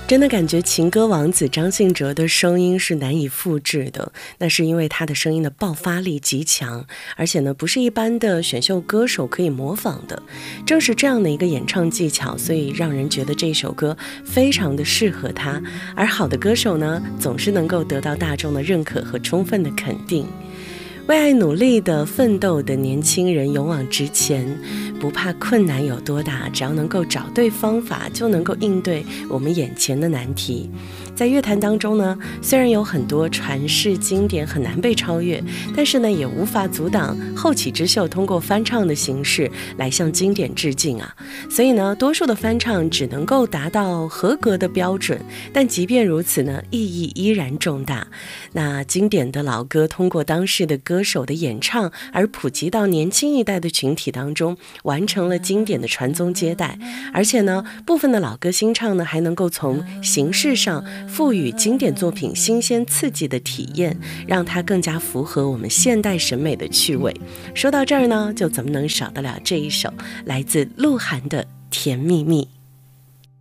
真的感觉情歌王子张信哲的声音是难以复制的，那是因为他的声音的爆发力极强，而且呢不是一般的选秀歌手可以模仿的。正是这样的一个演唱技巧，所以让人觉得这首歌非常的适合他。而好的歌手呢，总是能够得到大众的认可和充分的肯定。为爱努力的奋斗的年轻人勇往直前，不怕困难有多大，只要能够找对方法，就能够应对我们眼前的难题。在乐坛当中呢，虽然有很多传世经典很难被超越，但是呢，也无法阻挡后起之秀通过翻唱的形式来向经典致敬啊。所以呢，多数的翻唱只能够达到合格的标准，但即便如此呢，意义依然重大。那经典的老歌通过当时的歌手的演唱而普及到年轻一代的群体当中，完成了经典的传宗接代。而且呢，部分的老歌新唱呢，还能够从形式上赋予经典作品新鲜刺激的体验，让它更加符合我们现代审美的趣味。说到这儿呢，就怎么能少得了这一首来自鹿晗的《甜蜜蜜》。